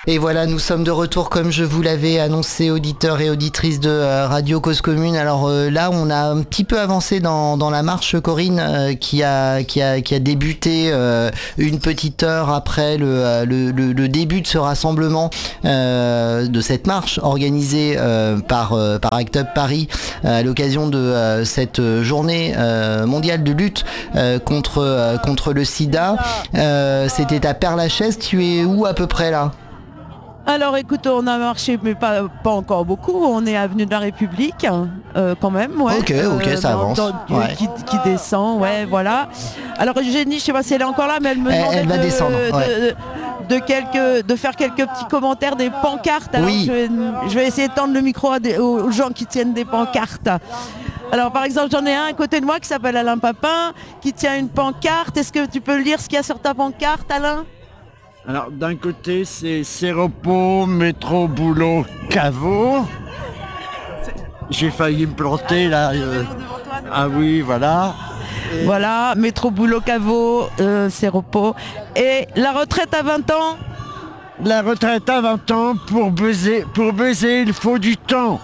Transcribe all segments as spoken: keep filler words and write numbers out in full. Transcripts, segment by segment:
Et voilà, nous sommes de retour comme je vous l'avais annoncé, auditeurs et auditrices de euh, Radio Cause Commune. Alors euh, là, on a un petit peu avancé dans, dans la marche, Corinne, euh, qui a qui a qui a débuté euh, une petite heure après le le, le, le début de ce rassemblement, euh, de cette marche organisée euh, par euh, par Act Up Paris euh, à l'occasion de euh, cette journée euh, mondiale de lutte euh, contre euh, contre le SIDA. Euh, C'était à Père-Lachaise. Tu es où à peu près là? Alors écoute, on a marché mais pas, pas encore beaucoup, on est avenue de la République euh, quand même, ouais. Ok, ok, euh, ça dans, avance. dans, Ouais. qui, qui descend, ouais, voilà. Alors Eugénie, je sais pas si elle est encore là, mais elle me Elle- demandait elle va de, descendre, ouais. de, de, quelques, de faire quelques petits commentaires des pancartes. Alors Oui. je, vais, je vais essayer de tendre le micro à des, aux gens qui tiennent des pancartes. Alors par exemple, j'en ai un à côté de moi qui s'appelle Alain Papin, qui tient une pancarte. Est-ce que tu peux lire ce qu'il y a sur ta pancarte, Alain ? Alors d'un côté c'est Séropo, métro, boulot, caveau. J'ai failli me planter là. euh, Ah oui, voilà. Et Voilà, métro, boulot, caveau, euh, c'est repos. Et la retraite à vingt ans. la retraite à vingt ans, pour baiser, pour baiser il faut du temps.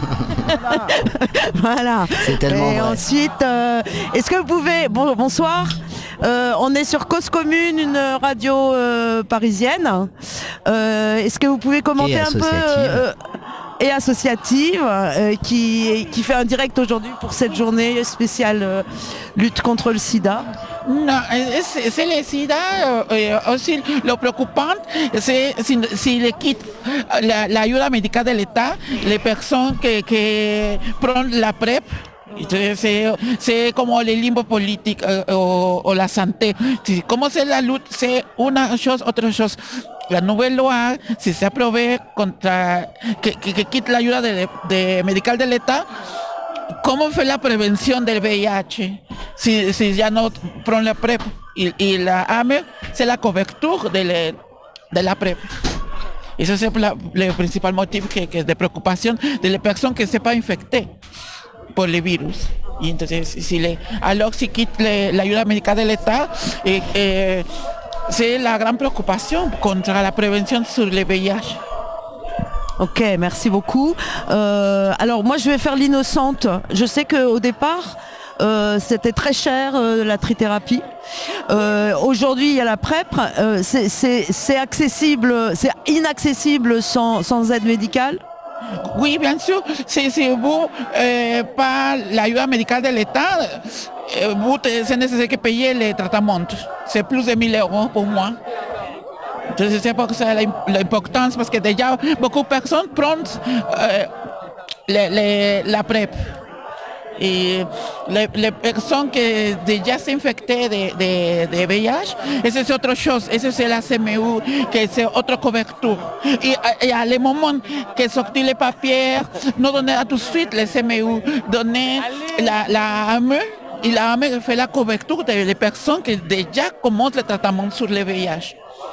Voilà. C'est tellement Et vrai. ensuite, euh, est-ce que vous pouvez... Bon, bonsoir. Euh, on est sur Cause Commune, une radio euh, parisienne. Euh, est-ce que vous pouvez commenter Et un peu... associative. euh, et associative, euh, qui, qui fait un direct aujourd'hui pour cette journée spéciale euh, lutte contre le sida. No, es, c'est le SIDA, eh, aussi lo preocupante, c'est si, si le quitte la, la ayuda médicale de l'État, les personnes que, que prennent la PrEP. C'est, c'est como el limbo político eh, o, o la santé. Si, como c'est la lutte, c'est una chose, autre chose. La nouvelle loi, si se apruebe contra que, que, que quite la ayuda de, de medical de l'État, ¿cómo fue la prevención del V I H? Si, si ya no prend la PrEP y, y la A M E, c'est la couverture de, le, de la PrEP. Ese es la, le principal motivo que, que de preocupación de la persona que sepa infecté por el virus. Y entonces, si le, alors si quitte le, la ayuda médica del État, eh, eh, c'est la grande préoccupation contre la prévention sur le V I H. Ok, merci beaucoup. Euh, alors moi je vais faire l'innocente. Je sais qu'au départ, euh, c'était très cher euh, la trithérapie. Euh, aujourd'hui il y a la PrEP. Euh, c'est, c'est, c'est accessible, c'est inaccessible sans, sans aide médicale. Oui, bien sûr. Si, si vous, euh, pas l'ayuda médicale de l'État, euh, vous, c'est nécessaire que payer les traitements. C'est plus de mille euros pour moi. Entonces, c'est pour ça l'importance, parce que déjà, beaucoup de personnes prennent euh, les, les, la PrEP. Et les, les personnes qui déjà s'infectées de, de, de V I H, eso c'est autre chose, eso c'est la C M U, que c'est autre couverture. Et, et à le moment que sortir les papiers, non donner à tout de suite les C M U, donner la, la A M E, et la A M E fait la couverture des personnes qui déjà commencent le traitement sur le V I H.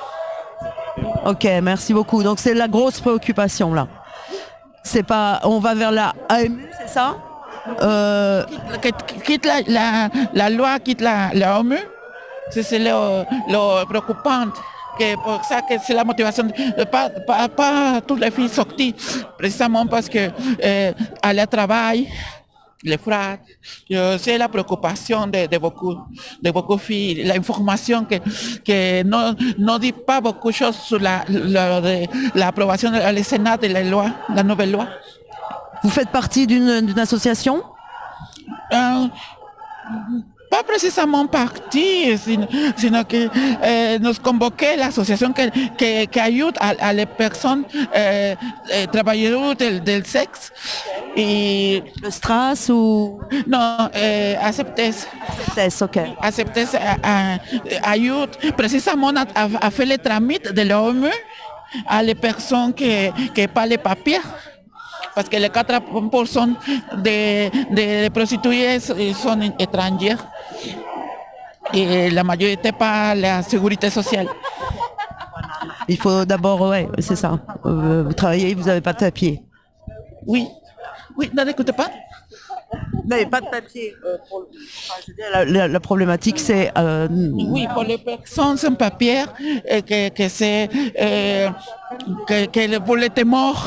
Ok, merci beaucoup. Donc c'est la grosse préoccupation là. C'est pas, on va vers la A M U, c'est ça? Euh, Que quitte la, la, la loi, quitte la, la A M E, c'est le, le préoccupant. Que pour ça que c'est la motivation de pas, pas, pas toutes les filles sortir, précisément parce que euh, aller au travail, les frères, c'est la préoccupation de, de, beaucoup, de beaucoup de filles, l'information que, que ne, ne dit pas beaucoup de choses sur la, la, l'approbation de la Sénat de la loi, la nouvelle loi. vous faites partie d'une, d'une association? Euh, pas précisément partie, sino, sino que eh, nos convoqué l'association qui que, que aide à, à les personnes eh, eh, travailleuses del, del sexe. Et Le Stras ou non, eh, Acceptes. Tess, ok. Acceptes a, a, aide précisément à, à, à faire les tramites de l'O M E à les personnes qui n'ont pas les papiers. Parce que les quatre pour cent de, de prostituées sont étrangères et la majorité pas la sécurité sociale. Il faut d'abord, ouais, c'est ça. Euh, vous travaillez, vous n'avez pas de papier. Oui, oui, ne l'écoutez pas. n'avez pas de papier. Euh, pour le... enfin, je veux dire, la, la, la problématique, c'est... Euh... Oui, pour les personnes sans papier, euh, que, que c'est... Euh, que, que pour les témoins,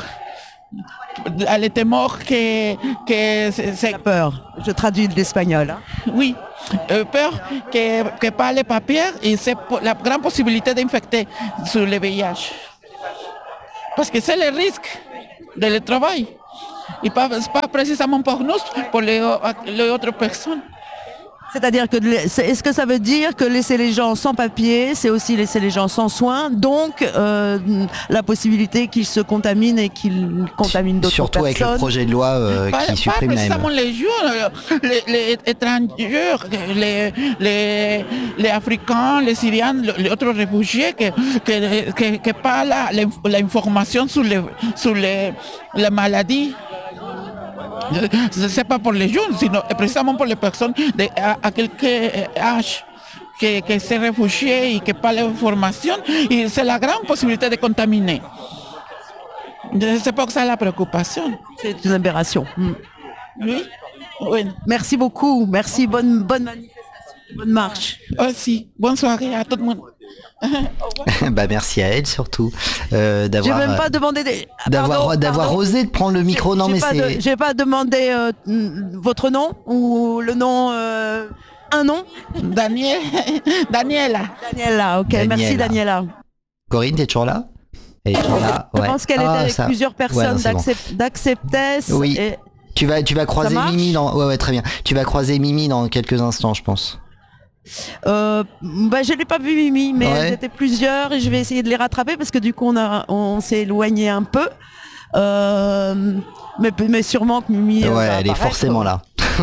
les témoins que, que c'est... c'est... La peur. Je traduis de l'espagnol. Hein. Oui. Euh, peur que, que pas les papiers et c'est la grande possibilité d'infecter sur le V I H. Parce que c'est le risque de le travail. Et pas, pas précisément pour nous, pour les, les autres personnes. C'est-à-dire que est-ce que ça veut dire que laisser les gens sans papier, c'est aussi laisser les gens sans soins, donc euh, la possibilité qu'ils se contaminent et qu'ils contaminent d'autres Surtout personnes. Surtout avec le projet de loi euh, pas, qui supprime la Pas les gens, les, les étrangers, les, les, les Africains, les Syriens, les autres réfugiés, que, que, que, que pas l'information sur, les, sur les, les maladies. Ce n'est pas pour les jeunes, sinon précisément pour les personnes de, à, à quelque âge qui, qui se réfugient et qui n'ont pas l'information. Et c'est la grande possibilité de contaminer. C'est pour ça la préoccupation. C'est une aberration. Mm. Oui. Oui. Merci beaucoup. Merci. Bonne, bonne manifestation. Bonne marche. Aussi. Bonne soirée à tout le monde. Bah merci à elle surtout euh, d'avoir. J'ai même pas demandé des... d'avoir pardon, d'avoir pardon. osé de prendre le micro. Non j'ai mais pas c'est. De, j'ai pas demandé euh, votre nom ou le nom. Euh, un nom. Daniel. Daniela. Daniela. Ok. Daniela. Merci Daniela. Corinne, t'es toujours là? Elle est toujours là. Je ouais. pense qu'elle ah, était avec ça... plusieurs personnes ouais, d'accept... bon. d'acceptesse. Oui. Et... Tu vas tu vas croiser Mimi dans. Ouais ouais très bien. Tu vas croiser Mimi dans quelques instants je pense. Euh, bah, je l'ai pas vu Mimi, mais ouais. elles étaient plusieurs et je vais essayer de les rattraper parce que du coup on a on s'est éloigné un peu. Euh, mais, mais sûrement que Mimi. Ouais, va elle apparaître. est forcément là.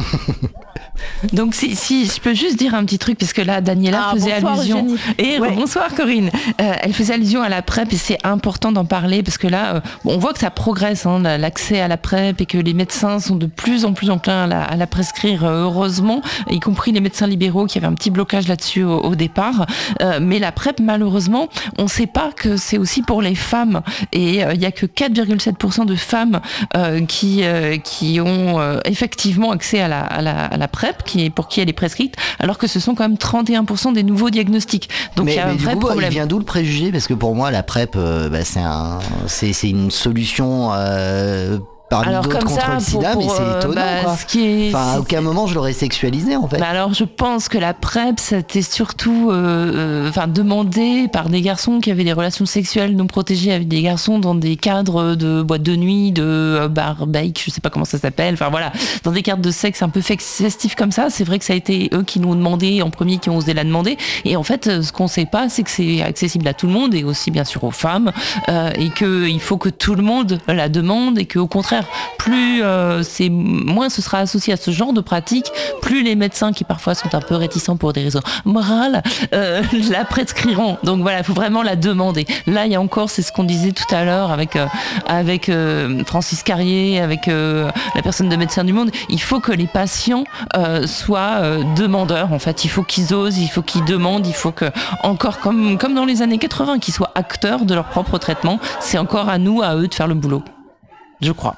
Donc si, si je peux juste dire un petit truc, parce que là Daniela ah, faisait allusion Eugénie. et ouais. bonsoir Corinne, euh, elle faisait allusion à la PrEP et c'est important d'en parler parce que là euh, bon, on voit que ça progresse hein, l'accès à la PrEP et que les médecins sont de plus en plus enclins à la, à la prescrire euh, heureusement, y compris les médecins libéraux qui avaient un petit blocage là-dessus au, au départ, euh, mais la PrEP malheureusement on ne sait pas que c'est aussi pour les femmes et il euh, n'y a que quatre virgule sept pour cent de femmes euh, qui, euh, qui ont euh, effectivement accès à la, à la, à la PrEP qui est, pour qui elle est prescrite, alors que ce sont quand même trente et un pour cent des nouveaux diagnostics. Donc il y a un vrai coup, problème. Il vient d'où le préjugé? Parce que pour moi, la PrEP, euh, bah, c'est un, c'est, c'est une solution. Euh, parmi alors d'autres comme contre ça, le sida, pour, mais c'est euh, étonnant. bah, quoi. Ce qui est, enfin, à c'est... aucun moment je l'aurais sexualisé en fait. Bah alors je pense que la PrEP, c'était surtout euh, enfin, demandé par des garçons qui avaient des relations sexuelles non protégées avec des garçons dans des cadres de boîtes de nuit, de euh, bar bake, je sais pas comment ça s'appelle, enfin voilà, dans des cadres de sexe un peu festifs comme ça. C'est vrai que ça a été eux qui nous ont demandé en premier, qui ont osé la demander. Et en fait, ce qu'on sait pas, c'est que c'est accessible à tout le monde et aussi bien sûr aux femmes, euh, et qu'il faut que tout le monde la demande et qu'au contraire, plus Euh, c'est moins ce sera associé à ce genre de pratique, plus les médecins qui parfois sont un peu réticents pour des raisons morales euh, la prescriront. Donc voilà, il faut vraiment la demander. Là, il y a encore, c'est ce qu'on disait tout à l'heure avec euh, avec euh, Francis Carrier, avec euh, la personne de Médecins du Monde. Il faut que les patients euh, soient euh, demandeurs. En fait, il faut qu'ils osent, il faut qu'ils demandent, il faut que encore comme comme dans les années quatre-vingts, qu'ils soient acteurs de leur propre traitement. C'est encore à nous, à eux, de faire le boulot. Je crois.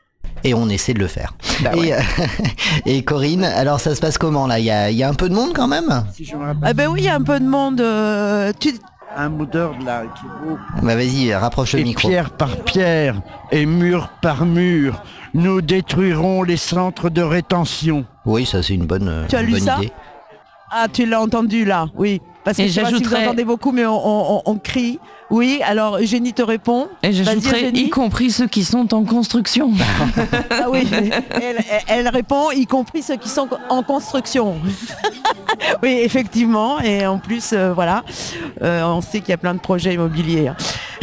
Et on essaie de le faire. Bah et, ouais. euh, et Corinne, alors ça se passe comment là? Il y a, y a un peu de monde quand même? Si je me rappelle, Ah ben oui, il y a un peu de monde. Euh, tu... un modeur de la qui vaut. Bah vas-y, rapproche le Et micro. pierre par pierre et mur par mur, nous détruirons les centres de rétention. Oui, ça c'est une bonne, euh, Tu as lu bonne ça idée. Ah, tu l'as entendu là, oui. Parce que Et je sais pas si vous j'ajouterais- entendez beaucoup, mais on, on- on crie. Oui, alors Eugénie te répond. Et j'ajouterais, Vas-y, Eugénie. y compris ceux qui sont en construction. Ah oui, elle, elle répond, y compris ceux qui sont en construction. Oui, effectivement, et en plus, euh, voilà, euh, on sait qu'il y a plein de projets immobiliers. hein.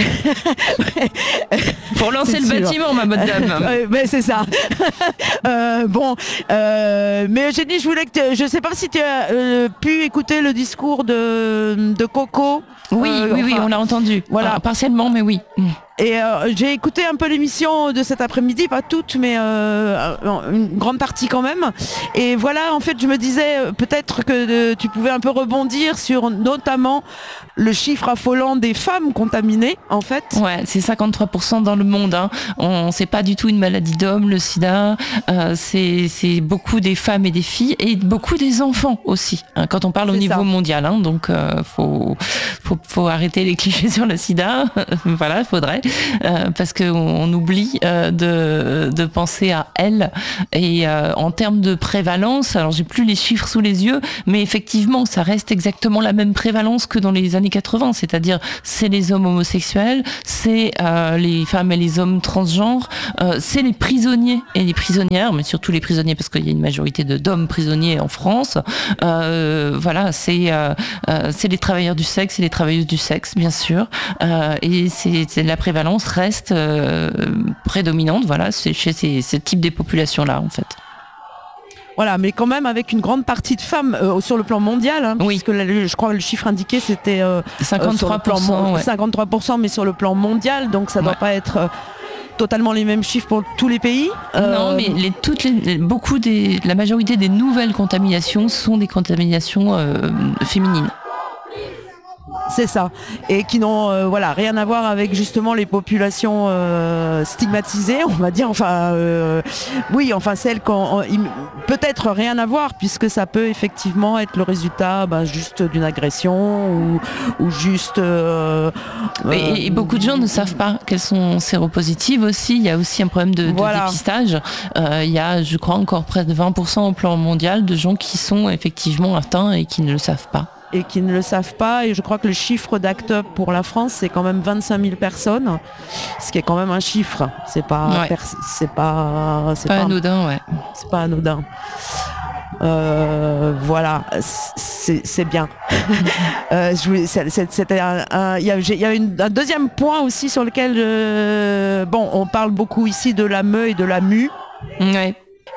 Pour lancer C'est le sûr. bâtiment, ma bonne dame. Ouais, mais c'est ça. Euh, bon, euh, mais Eugénie, je voulais que tu- je sais pas si tu as euh, pu écouter le discours de, de Coco. Oui, Euh, oui, oui, enfin, on l'a entendu. voilà. Voilà, partiellement, mais oui. Mm. Et euh, j'ai écouté un peu l'émission de cet après-midi, pas toute, mais euh, une grande partie quand même. Et voilà, en fait, je me disais peut-être que euh, tu pouvais un peu rebondir sur notamment le chiffre affolant des femmes contaminées, en fait. Ouais, c'est cinquante-trois pour cent dans le monde. Hein. On c'est pas du tout une maladie d'homme, le sida. Euh, c'est, c'est beaucoup des femmes et des filles et beaucoup des enfants aussi. Hein, quand on parle C'est au niveau ça. mondial, hein, donc euh, faut, faut faut arrêter les clichés sur le sida. Voilà, il faudrait euh, parce que on oublie euh, de de penser à elle. Et euh, en termes de prévalence, alors j'ai plus les chiffres sous les yeux, mais effectivement, ça reste exactement la même prévalence que dans les années quatre-vingts, c'est-à-dire c'est les hommes homosexuels, c'est euh, les femmes et les hommes transgenres, euh, c'est les prisonniers et les prisonnières, mais surtout les prisonniers parce qu'il y a une majorité de, d'hommes prisonniers en France. Euh, voilà, c'est euh, euh, c'est les travailleurs du sexe et les travailleuses du sexe, bien sûr, euh, et c'est, c'est la prévalence reste euh, prédominante. Voilà, c'est chez ces, ce type des populations-là en fait. Voilà, mais quand même avec une grande partie de femmes euh, sur le plan mondial, hein, Oui. puisque la- le- je crois que le chiffre indiqué c'était euh, cinquante-trois pour cent, euh, sur le plan mon- ouais. cinquante-trois pour cent, mais sur le plan mondial, donc ça ne doit Ouais. pas être euh, totalement les mêmes chiffres pour tous les pays. Euh, Non, mais les, toutes les, les- beaucoup des, la majorité des nouvelles contaminations sont des contaminations euh, féminines. C'est ça, et qui n'ont euh, voilà rien à voir avec justement les populations euh, stigmatisées, on va dire. Enfin, euh, oui, enfin celles qu'on im- peut-être rien à voir, puisque ça peut effectivement être le résultat ben, juste d'une agression ou, ou juste. euh, Et, euh, et beaucoup de gens ne savent pas qu'elles sont séropositives aussi. Il y a aussi un problème de, de Voilà. dépistage. Euh, il y a, je crois, encore près de vingt pour cent au plan mondial de gens qui sont effectivement atteints et qui ne le savent pas. et qui ne le savent pas. Et je crois que le chiffre d'Act Up pour la France, c'est quand même vingt-cinq mille personnes, ce qui est quand même un chiffre. C'est pas, Ouais. pers- c'est pas, c'est Pas pas, anodin, ouais. c'est pas anodin. Euh, voilà, c'est, c'est bien. euh, je voulais- c'est- c'est- c'était un, un- il y a, j'ai- il y a une- un deuxième point aussi sur lequel, euh, bon, on parle beaucoup ici de la M E et de la M U. Ouais.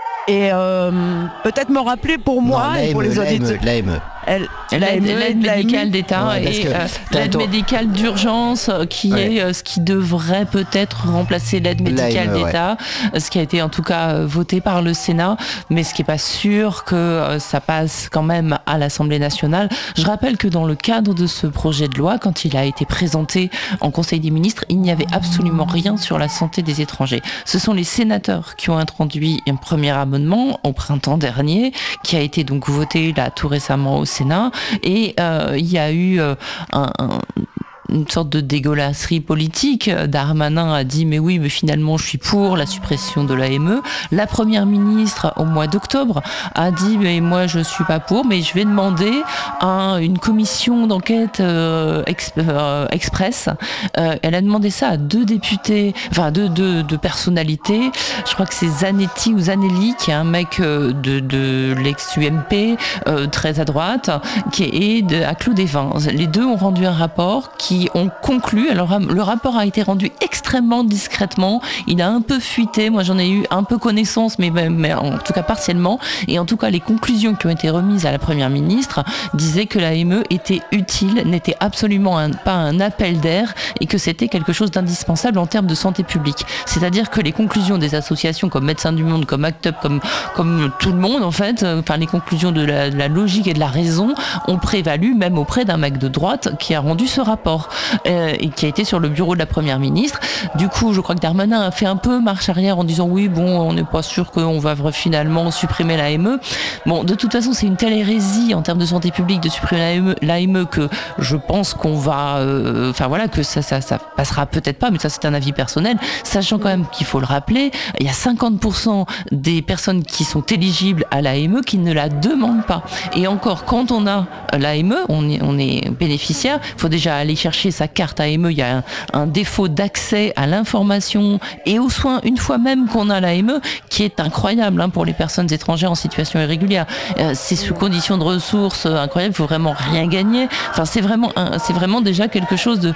Et euh, peut-être me rappeler pour moi Non, et pour les l'A M E, auditeurs. l'A M E. Elle- L'aide, la M E, l'aide la M U. médicale d'État Ouais, parce et que euh, t'as l'aide ton- médicale d'urgence euh, qui Ouais. est euh, ce qui devrait peut-être remplacer l'aide médicale L'A M E, d'État, euh, ce qui a été en tout cas euh, voté par le Sénat, mais ce qui n'est pas sûr que euh, ça passe quand même à l'Assemblée nationale. Je rappelle que dans le cadre de ce projet de loi, quand il a été présenté en Conseil des ministres, il n'y avait absolument rien sur la santé des étrangers. Ce sont les sénateurs qui ont introduit un premier amendement au printemps dernier, qui a été donc voté là tout récemment au Sénat, et euh, il y a eu euh, un, un- une sorte de dégueulasserie politique. Darmanin a dit mais oui, mais finalement je suis pour la suppression de l'A M E. La première ministre au mois d'octobre a dit mais moi je suis pas pour, mais je vais demander à une commission d'enquête euh, ex- euh, express. Euh, elle a demandé ça à deux députés, enfin deux, deux, deux personnalités. Je crois que c'est Zanetti ou Zanelli, qui est un mec euh, de, de l'ex-U M P, euh, très à droite, qui est de, à Clos des Vins. Les deux ont rendu un rapport qui ont conclu. Alors le rapport a été rendu extrêmement discrètement. Il a un peu fuité. Moi j'en ai eu un peu connaissance, mais, mais en tout cas partiellement. Et en tout cas les conclusions qui ont été remises à la première ministre disaient que l'A M E était utile, n'était absolument un, pas un appel d'air et que c'était quelque chose d'indispensable en termes de santé publique. C'est-à-dire que les conclusions des associations comme Médecins du Monde, comme Act Up, comme, comme tout le monde en fait, euh, enfin les conclusions de la, de la logique et de la raison ont prévalu même auprès d'un mec de droite qui a rendu ce rapport. Euh, et qui a été sur le bureau de la première ministre. Du coup, je crois que Darmanin a fait un peu marche arrière en disant oui, bon, on n'est pas sûr qu'on va finalement supprimer l'A M E. Bon, de toute façon, c'est une telle hérésie en termes de santé publique de supprimer l'A M E, l'A M E que je pense qu'on va, euh, enfin voilà, que ça, ça, ça passera peut-être pas, mais ça c'est un avis personnel, sachant quand même qu'il faut le rappeler, il y a cinquante pour cent des personnes qui sont éligibles à l'A M E qui ne la demandent pas. Et encore, quand on a l'A M E, on est, on est bénéficiaire, il faut déjà aller chercher sa carte A M E, il y a un, un défaut d'accès à l'information et aux soins une fois même qu'on a l'A M E qui est incroyable hein, pour les personnes étrangères en situation irrégulière. Euh, c'est sous conditions de ressources euh, incroyables, il faut vraiment rien gagner. Enfin, c'est vraiment, un, c'est vraiment déjà quelque chose de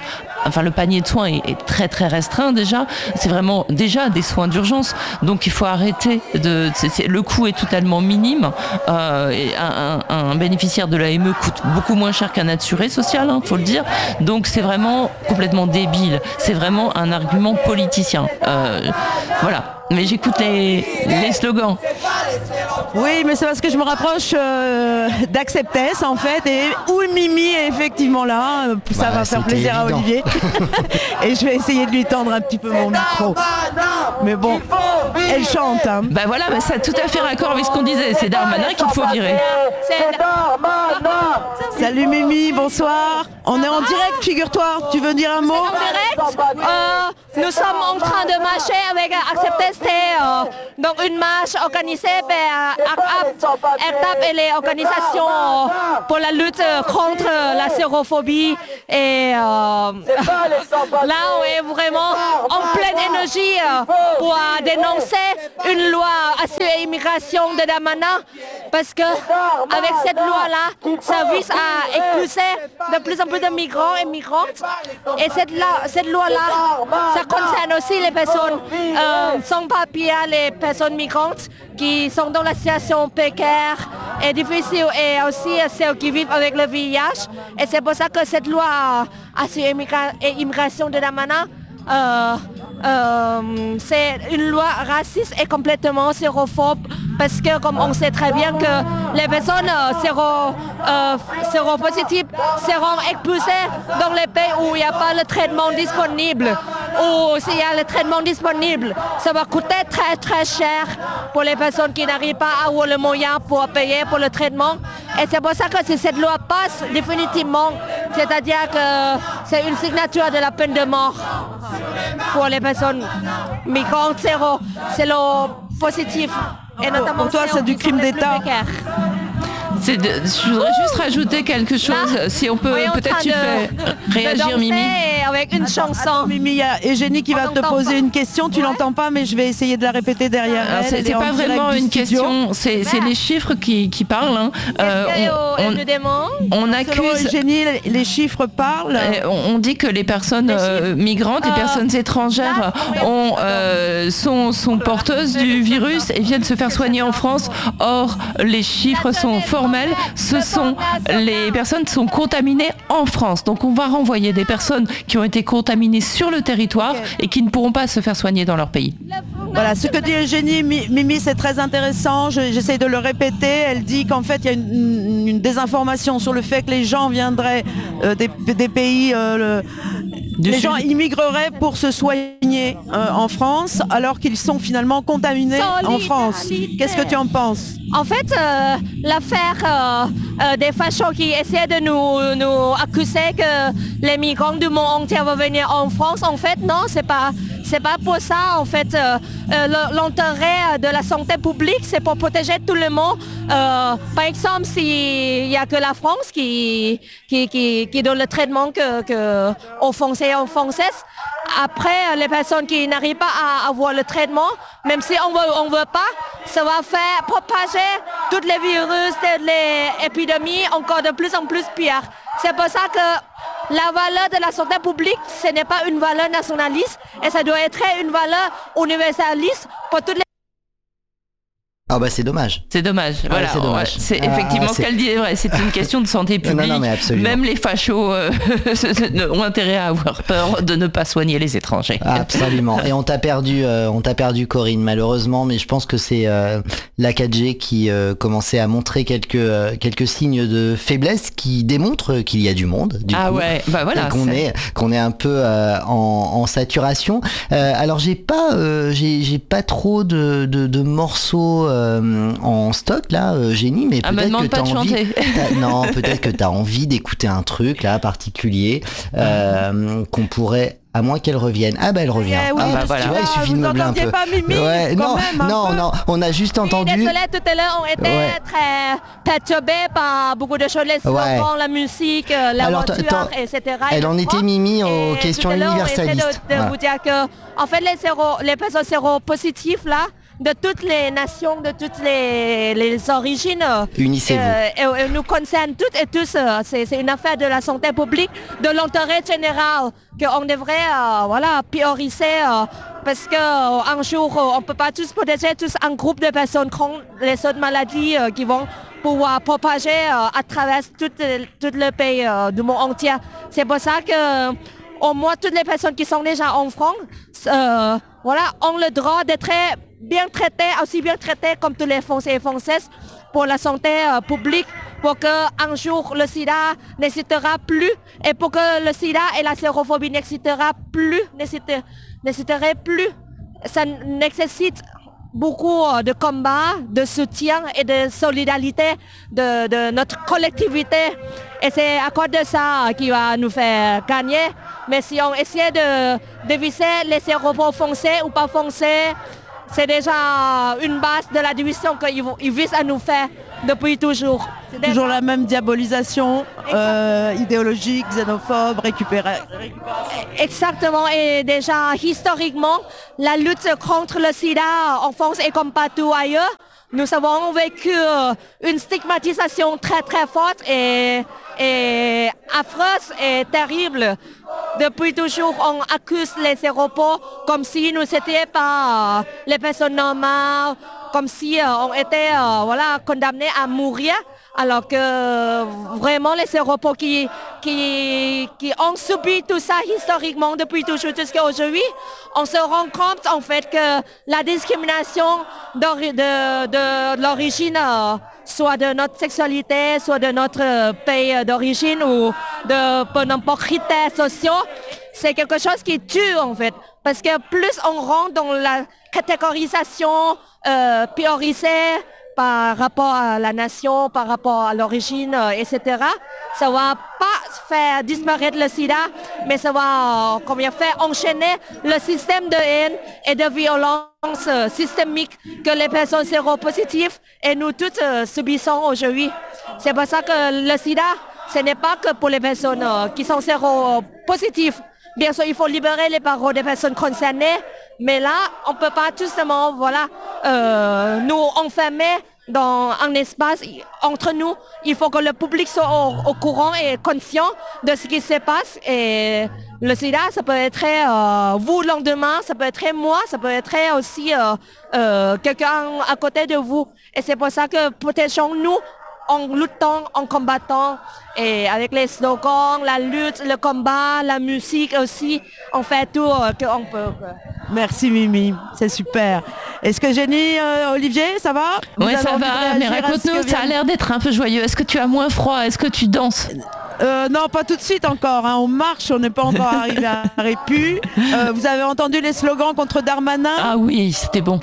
enfin le panier de soins est, est très très restreint déjà. C'est vraiment déjà des soins d'urgence, donc il faut arrêter de. C'est, c'est, le coût est totalement minime. Euh, et un, un, un bénéficiaire de l'A M E coûte beaucoup moins cher qu'un assuré social, hein, faut le dire. Donc c'est vraiment complètement débile. C'est vraiment un argument politicien. Euh, voilà. Mais j'écoute les, les slogans. Oui, mais c'est parce que je me rapproche euh, d'Acceptès en fait, et où Mimi est effectivement là, ça bah, va faire plaisir évident. à Olivier. Et je vais essayer de lui tendre un petit peu mon micro. Mais bon, elle chante. Hein. Bah voilà, bah ça a tout à fait raccord avec ce qu'on disait. C'est Darmanin qu'il faut virer. Salut Mimi, bonsoir. On est en direct, figure-toi. Tu veux dire un mot? En direct, euh, nous sommes en train de marcher avec Acceptez, euh, donc une marche organisée par A C A P et les organisations euh, pour la lutte contre la sérophobie. Et euh, là, on est vraiment en pleine énergie euh, pour dénoncer une loi asile et immigration de Darmanin, parce que avec cette loi-là, ça vise à expulser de plus en plus de migrants et migrantes. Et cette, la, cette loi-là, ça concerne aussi les personnes euh, sans papier, les personnes migrantes qui sont dans la situation précaire et difficile, et aussi celles qui vivent avec le V I H. Et c'est pour ça que cette loi asile et immigration de Darmanin, euh, euh, c'est une loi raciste et complètement sérophobe, parce que comme on sait très bien que les personnes euh, séro, euh, séropositives seront expulsées dans les pays où il n'y a pas le traitement disponible, ou s'il y a le traitement disponible, ça va coûter très très cher pour les personnes qui n'arrivent pas à avoir le moyen pour payer pour le traitement. Et c'est pour ça que si cette loi passe définitivement, c'est-à-dire que c'est une signature de la peine de mort pour les personnes migrantes séro, séropositives. Et notamment pour toi, c'est du crime d'État. C'est de, je voudrais juste rajouter quelque chose, là, si on peut, peut-être tu fais réagir Mimi. Avec une chanson. Mimi, il y a Eugénie qui va te poser une question, tu l'entends pas, mais je vais essayer de la répéter derrière elle. C'est, c'est pas vraiment une question, c'est, c'est les chiffres qui, qui parlent. Hein. Euh, on, on, on accuse... Eugénie, les chiffres parlent. On, on dit que les personnes euh, migrantes, les euh, personnes étrangères ont, euh, sont, sont porteuses du virus et viennent se faire soigner en France. Or, les chiffres sont formels. Ce sont les personnes qui sont contaminées en France. Donc on va renvoyer des personnes qui ont été contaminées sur le territoire okay. et qui ne pourront pas se faire soigner dans leur pays. Voilà, ce que dit Eugénie, Mimi, c'est très intéressant. Je, j'essaie de le répéter. Elle dit qu'en fait, il y a une, une désinformation sur le fait que les gens viendraient euh, des, des pays... Euh, le, les sud. gens immigreraient pour se soigner euh, en France, alors qu'ils sont finalement contaminés en France. Qu'est-ce que tu en penses? En fait, euh, l'affaire euh, euh, des fachos qui essaient de nous, nous accuser que les migrants du monde entier vont venir en France, en fait, non, c'est pas, c'est pas pour ça. En fait, euh, euh, l'intérêt de la santé publique, c'est pour protéger tout le monde. Euh, par exemple, s'il n'y a que la France qui, qui, qui, qui donne le traitement que, que aux Français et aux Françaises, après, les personnes qui n'arrivent pas à avoir le traitement, même si on veut, on veut pas, ça va faire propager tous les virus, toutes les épidémies encore de plus en plus pires. C'est pour ça que la valeur de la santé publique, ce n'est pas une valeur nationaliste, et ça doit être une valeur universaliste pour toutes les... Ah bah c'est dommage. C'est dommage. Ah voilà, c'est, dommage. c'est ah, effectivement c'est... ce qu'elle dit est vrai. C'est une question de santé publique. Non, non, mais absolument. Même les fachos euh, ont intérêt à avoir peur de ne pas soigner les étrangers. Ah, absolument. Et on t'a perdu, euh, on t'a perdu Corinne malheureusement, mais je pense que c'est euh, la quatre G qui euh, commençait à montrer quelques euh, quelques signes de faiblesse qui démontrent qu'il y a du monde. Du ah coup, ouais. Bah voilà. Qu'on c'est... est qu'on est un peu euh, en, en saturation. Euh, alors j'ai pas euh, j'ai j'ai pas trop de de, de morceaux. Euh, en stock là, euh, Génie, mais ah, peut-être que t'as envie. non, peut-être que t'as envie d'écouter un truc là particulier euh, qu'on pourrait. À moins qu'elle revienne. Ah bah elle revient. Eh oui, ah, bah, voilà. Tu vois, il suffit de meubler un peu. Pas Mimi, ouais, non, même, non, non, on a juste entendu. Oui, désolé, tout à l'heure on était ouais. très perturbés par beaucoup de choses, les slogans, ouais. la musique, la Alors, voiture, et cetera. Elle en était Mimi aux et questions universalistes. De, de voilà. vous dire que, en fait, les, séro, les personnes séropositives là, de toutes les nations, de toutes les, les origines. Unissez-vous. Euh, et, et nous concerne toutes et tous. euh, C'est, c'est une affaire de la santé publique, de l'intérêt général qu'on devrait euh, voilà, prioriser euh, parce qu'un jour, euh, on ne peut pas tous protéger tous un groupe de personnes contre les autres maladies euh, qui vont pouvoir propager euh, à travers tout, tout le pays euh, du monde entier. C'est pour ça que au moins toutes les personnes qui sont déjà en France euh, voilà, ont le droit d'être bien traitées, aussi bien traitées comme tous les Français et Françaises pour la santé euh, publique, pour qu'un jour le sida n'existera plus et pour que le sida et la sérophobie n'existera plus, n'existeraient plus. Ça nécessite beaucoup de combats, de soutien et de solidarité de, de notre collectivité. Et c'est à cause de ça qui va nous faire gagner. Mais si on essaie de, de viser les sérophobes foncés ou pas foncés, c'est déjà une base de la division qu'ils visent à nous faire depuis toujours. C'est déjà... Toujours la même diabolisation euh, idéologique, xénophobe, récupérer. Exactement, et déjà historiquement, la lutte contre le sida en France et comme partout ailleurs, nous avons vécu une stigmatisation très très forte et, et affreuse et terrible. Depuis toujours, on accuse les séropos comme si nous n'étions pas les personnes normales, comme si on était voilà, condamnés à mourir. Alors que vraiment les séropos qui, qui, qui ont subi tout ça historiquement depuis toujours jusqu'à aujourd'hui, on se rend compte en fait que la discrimination de, de, de l'origine, soit de notre sexualité, soit de notre pays d'origine ou de n'importe critères sociaux, c'est quelque chose qui tue en fait. Parce que plus on rentre dans la catégorisation euh, priorisée, par rapport à la nation, par rapport à l'origine, euh, et cetera. Ça va pas faire disparaître le sida, mais ça va, euh, comment faire enchaîner le système de haine et de violence euh, systémique que les personnes séropositives et nous toutes euh, subissons aujourd'hui. C'est pour ça que le sida, ce n'est pas que pour les personnes euh, qui sont séropositives. Bien sûr, il faut libérer les paroles des personnes concernées, mais là, on ne peut pas justement voilà, euh, nous enfermer dans un espace entre nous. Il faut que le public soit au, au courant et conscient de ce qui se passe. Et le sida, ça peut être euh, vous le lendemain, ça peut être moi, ça peut être aussi euh, euh, quelqu'un à côté de vous. Et c'est pour ça que protégeons-nous en luttant, en combattant, et avec les slogans, la lutte, le combat, la musique aussi, on fait tout euh, qu'on peut. Merci Mimi, c'est super. Est-ce que Jenny, euh, Olivier, ça va? Oui, ça va, mais raconte-nous, ça a l'air d'être un peu joyeux. Est-ce que tu as moins froid? Est-ce que tu danses? Euh, non, pas tout de suite encore. Hein. On marche, on n'est pas encore arrivé à Répu. Euh, vous avez entendu les slogans contre Darmanin? Ah oui, c'était bon.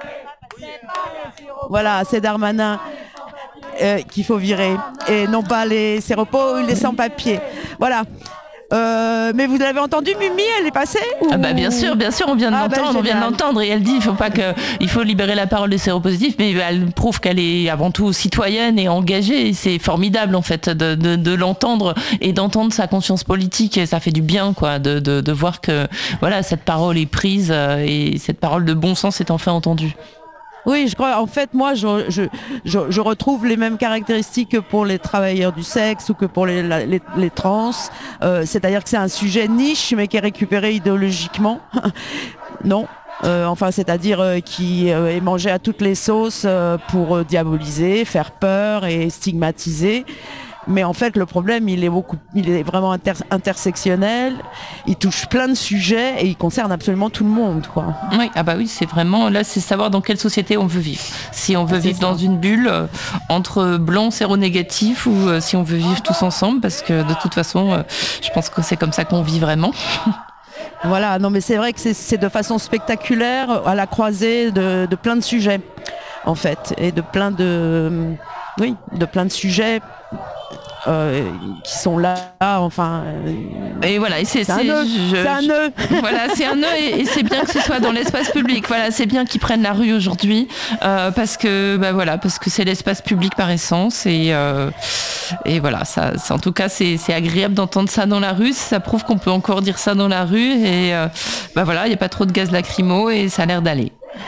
Voilà, c'est Darmanin. Euh, qu'il faut virer et non pas les séropos ou les sans-papiers. Voilà. Euh, mais vous l'avez entendu, Mimi, elle est passée ou... Ah bah bien sûr, bien sûr, on vient de ah l'entendre, bah, on vient de l'entendre et elle dit il faut pas que, il faut libérer la parole des séropositifs, mais elle prouve qu'elle est avant tout citoyenne et engagée. Et c'est formidable en fait de, de, de l'entendre et d'entendre sa conscience politique. Et ça fait du bien quoi, de, de, de voir que voilà cette parole est prise et cette parole de bon sens est enfin entendue. Oui, je crois. En fait, moi, je, je, je, je retrouve les mêmes caractéristiques que pour les travailleurs du sexe ou que pour les, les, les trans. Euh, c'est-à-dire que c'est un sujet niche, mais qui est récupéré idéologiquement. Non. Euh, enfin, c'est-à-dire euh, qui euh, est mangé à toutes les sauces euh, pour euh, diaboliser, faire peur et stigmatiser. Mais en fait, le problème, il est beaucoup, il est vraiment inter intersectionnel. Il touche plein de sujets et il concerne absolument tout le monde, quoi. Oui, ah bah oui, c'est vraiment là, c'est savoir dans quelle société on veut vivre. Si on veut c'est vivre ça. dans une bulle euh, entre blancs séronégatifs ou euh, si on veut vivre tous ensemble, parce que de toute façon, euh, je pense que c'est comme ça qu'on vit vraiment. Voilà, non, mais c'est vrai que c'est de façon spectaculaire, à la croisée de, de plein de sujets, en fait, et de plein de, oui, de plein de sujets. Euh, qui sont là, enfin. Euh, et voilà, et c'est un nœud. C'est un nœud. Voilà, c'est un nœud et, et c'est bien que ce soit dans l'espace public. Voilà, c'est bien qu'ils prennent la rue aujourd'hui euh, parce que, bah voilà, parce que c'est l'espace public par essence et euh, et voilà, ça, ça en tout cas, c'est agréable d'entendre ça dans la rue. Ça prouve qu'on peut encore dire ça dans la rue et euh, bah voilà, il y a pas trop de gaz lacrymo et ça a l'air d'aller.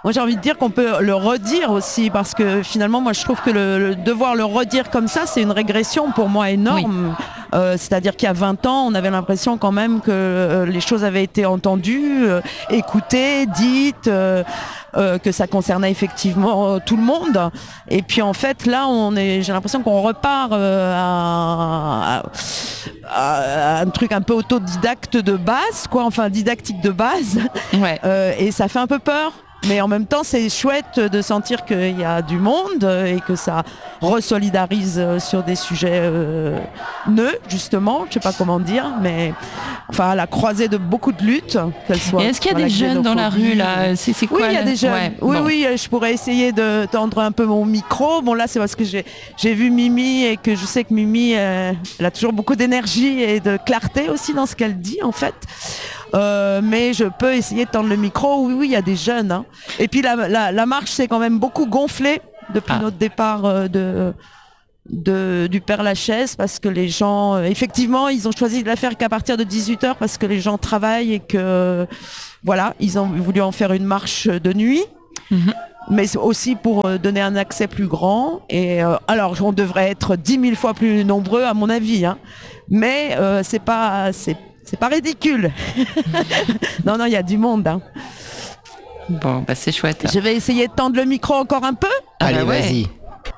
Moi j'ai envie de dire qu'on peut le redire aussi, parce que finalement moi je trouve que le, le devoir le redire comme ça, c'est une régression pour moi énorme. Oui. Euh, c'est-à-dire qu'il y a vingt ans, on avait l'impression quand même que euh, les choses avaient été entendues, euh, écoutées, dites, euh, euh, que ça concernait effectivement euh, tout le monde. Et puis en fait là, on est, j'ai l'impression qu'on repart euh, à, à, à un truc un peu autodidacte de base, quoi, enfin didactique de base. Ouais. Euh, et ça fait un peu peur. Mais en même temps, c'est chouette de sentir qu'il y a du monde et que ça resolidarise sur des sujets euh, nœuds, justement, je sais pas comment dire, mais enfin à la croisée de beaucoup de luttes, qu'elles soient. Et est-ce qu'il y a des jeunes dans la rue là? C'est, c'est quoi? Oui, il y a des jeunes. Ouais, oui, bon. oui, je pourrais essayer de tendre un peu mon micro. Bon là, c'est parce que j'ai j'ai vu Mimi et que je sais que Mimi, euh, elle a toujours beaucoup d'énergie et de clarté aussi dans ce qu'elle dit en fait. Euh, mais je peux essayer de tendre le micro. Oui, oui, il y a des jeunes. Hein. Et puis la, la, la marche s'est quand même beaucoup gonflée depuis ah. notre départ euh, de, de, du Père-Lachaise, parce que les gens, euh, effectivement, ils ont choisi de la faire qu'à partir de dix-huit heures parce que les gens travaillent et que, euh, voilà, ils ont voulu en faire une marche de nuit. Mm-hmm. Mais aussi pour euh, donner un accès plus grand. Et euh, alors, on devrait être dix mille fois plus nombreux, à mon avis. Hein. Mais euh, c'est pas... C'est, C'est pas ridicule. non, non, il y a du monde. Hein. Bon, bah c'est chouette. Je vais essayer de tendre le micro encore un peu. Allez, ah bah ouais. vas-y.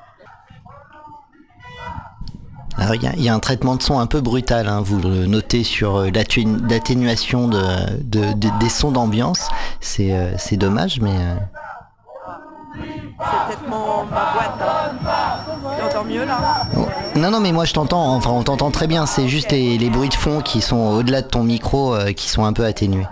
Alors, il y, y a un traitement de son un peu brutal, hein, vous le notez sur l'atténu- l'atténuation de, de, de, des sons d'ambiance. C'est, euh, c'est dommage, mais... Euh... C'est peut-être mon, ma boîte. Hein. Tu entends mieux là? Oh. Non, non, mais moi je t'entends, enfin on t'entend très bien, c'est juste les, les bruits de fond qui sont au-delà de ton micro euh, qui sont un peu atténués.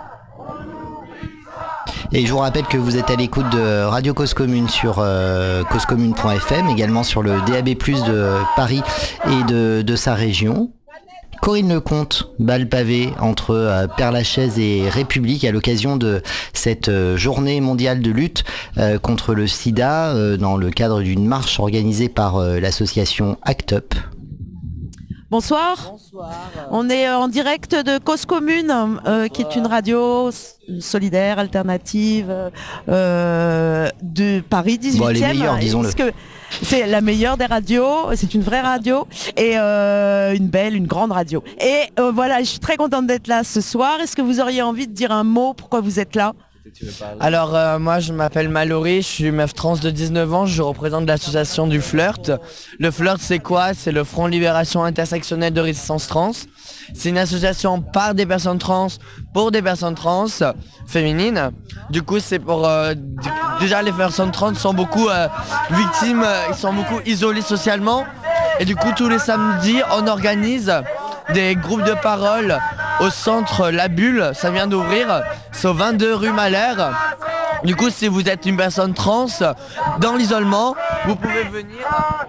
Et je vous rappelle que vous êtes à l'écoute de Radio Cause Commune sur euh, cause commune point f m, également sur le D A B plus, de Paris et de, de sa région. Corinne Lecomte, balle pavée entre euh, Père-Lachaise et République à l'occasion de cette euh, journée mondiale de lutte euh, contre le sida euh, dans le cadre d'une marche organisée par euh, l'association ACT UP. Bonsoir. Bonsoir. On est en direct de Cause Commune, euh, qui est une radio solidaire, alternative, euh, de Paris dix-huitième. Bon, les meilleurs, disons-le. Que c'est la meilleure des radios, c'est une vraie radio et euh, une belle, une grande radio. Et euh, voilà, je suis très contente d'être là ce soir. Est-ce que vous auriez envie de dire un mot pourquoi vous êtes là ? Alors euh, moi je m'appelle Mallory, je suis meuf trans de dix-neuf ans, je représente l'association du Flirt. Le Flirt c'est quoi? C'est le Front Libération Intersectionnelle de Résistance Trans. C'est une association par des personnes trans, pour des personnes trans féminines. Du coup c'est pour... Euh, déjà les personnes trans sont beaucoup euh, victimes, euh, ils sont beaucoup isolés socialement. Et du coup tous les samedis on organise des groupes de parole au centre La Bulle, ça vient d'ouvrir, c'est au vingt-deux rue Malher. Du coup, si vous êtes une personne trans dans l'isolement, vous pouvez venir.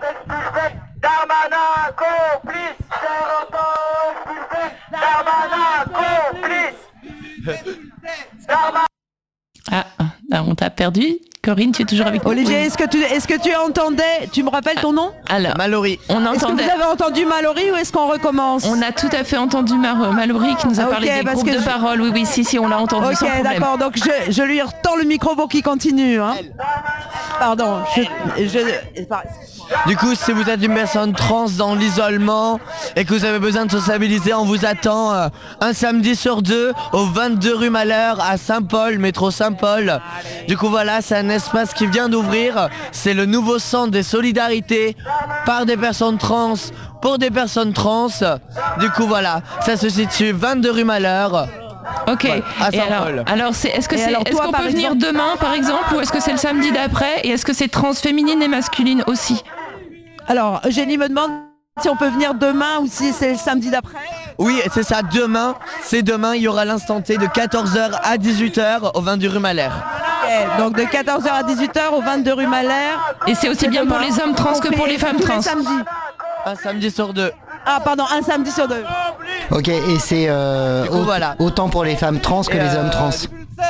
Ah, on t'a perdu. Corinne, tu es toujours avec nous? Olivier, est-ce que tu, est-ce que tu entendais, tu me rappelles ton nom? Alors, Mallory. On est-ce entendait... que vous avez entendu Mallory ou est-ce qu'on recommence? On a tout à fait entendu Mar- Mallory qui nous a okay, parlé des groupes de je... parole. Oui, oui, si, si, on l'a entendu Ok, sans problème. d'accord, donc je, je lui retends le micro pour qu'il continue. Hein. Pardon, je... je... Du coup, si vous êtes une personne trans dans l'isolement et que vous avez besoin de sociabiliser, on vous attend euh, un samedi sur deux au vingt-deux rue Malher à Saint-Paul, métro Saint-Paul. Du coup, voilà, c'est un espace qui vient d'ouvrir. C'est le nouveau centre des solidarités par des personnes trans, pour des personnes trans. Du coup, voilà, ça se situe vingt-deux rue Malher. Ok. Ouais, à et alors, alors c'est, est-ce que c'est, alors, est-ce toi, qu'on peut venir exemple... demain, par exemple, ou est-ce que c'est le samedi d'après, et est-ce que c'est trans féminine et masculine aussi? Alors, Eugénie me demande si on peut venir demain ou si c'est le samedi d'après. Oui, c'est ça, demain, c'est demain, il y aura l'instant T de quatorze heures à dix-huit heures au vingt-deux rue Malher. Okay, donc de quatorze heures à dix-huit heures au vingt-deux rue Malher. Et c'est aussi c'est bien demain. Pour les hommes trans que pour les femmes tous trans. Les samedis. Un samedi sur deux. Ah pardon, un samedi sur deux. Ok, et c'est euh, coup, au- voilà. autant pour les femmes trans que et les euh, hommes trans.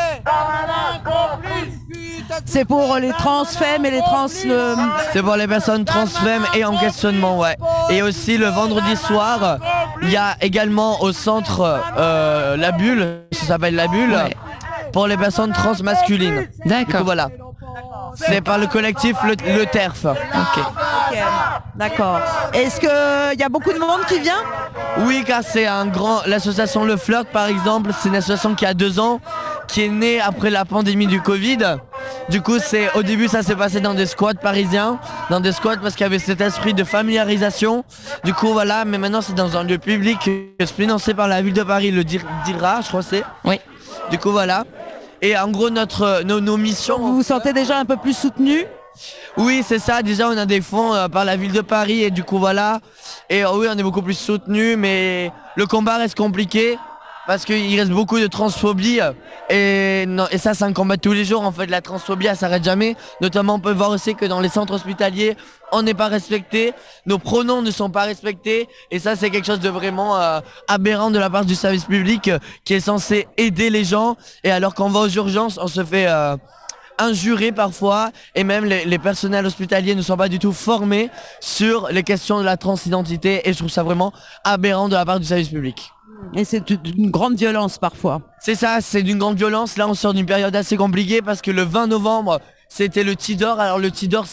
C'est pour les trans femmes et les trans... Le... C'est pour les personnes trans femmes et en questionnement, ouais. Et aussi le vendredi soir, il y a également au centre euh, La Bulle, ça s'appelle La Bulle, ouais. pour les personnes trans masculines. D'accord. Du coup, voilà. C'est par le collectif Le, le T E R F. Ok. Ok, d'accord. Est-ce qu'il y a beaucoup de monde qui vient? Oui, car c'est un grand... L'association Le Flirt, par exemple, c'est une association qui a deux ans, qui est née après la pandémie du Covid. Du coup, c'est au début, ça s'est passé dans des squats parisiens, dans des squats parce qu'il y avait cet esprit de familiarisation. Du coup, voilà, mais maintenant, c'est dans un lieu public financé par la ville de Paris, le D I R A, je crois que c'est. Oui. Du coup, voilà. Et en gros, notre, nos, nos missions... Vous vous sentez déjà un peu plus soutenu? Oui, c'est ça. Déjà, on a des fonds euh, par la ville de Paris et du coup, voilà. Et euh, oui, on est beaucoup plus soutenu, mais le combat reste compliqué parce qu'il reste beaucoup de transphobie. Et, non, et ça, c'est un combat de tous les jours. En fait, la transphobie, elle s'arrête jamais. Notamment, on peut voir aussi que dans les centres hospitaliers, on n'est pas respecté. Nos pronoms ne sont pas respectés. Et ça, c'est quelque chose de vraiment euh, aberrant de la part du service public euh, qui est censé aider les gens. Et alors qu'on va aux urgences, on se fait... Euh, injurés parfois, et même les, les personnels hospitaliers ne sont pas du tout formés sur les questions de la transidentité, et je trouve ça vraiment aberrant de la part du service public. Et c'est d'une grande violence parfois. C'est ça, c'est d'une grande violence. Là, on sort d'une période assez compliquée parce que le vingt novembre, c'était le Tidor. Alors le Tidor,